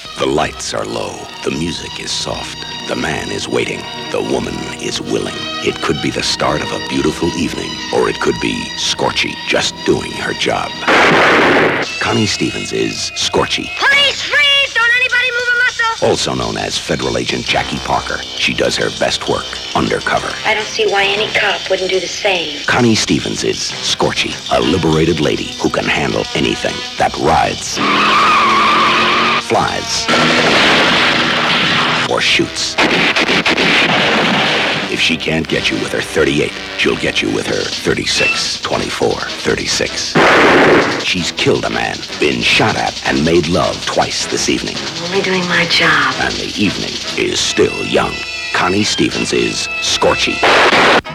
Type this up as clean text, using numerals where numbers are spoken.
The lights are low. The music is soft. The man is waiting. The woman is willing. It could be the start of a beautiful evening, or it could be Scorchy just doing her job. Connie Stevens is Scorchy. Police, freeze! Don't anybody move a muscle! Also known as Federal Agent Jackie Parker. She does her best work undercover. I don't see why any cop wouldn't do the same. Connie Stevens is Scorchy, a liberated lady who can handle anything that rides, flies, or shoots. If she can't get you with her 38, she'll get you with her 36, 24, 36. She's killed a man, been shot at, and made love twice this evening. I'm only doing my job. And the evening is still young. Connie Stevens is Scorchy.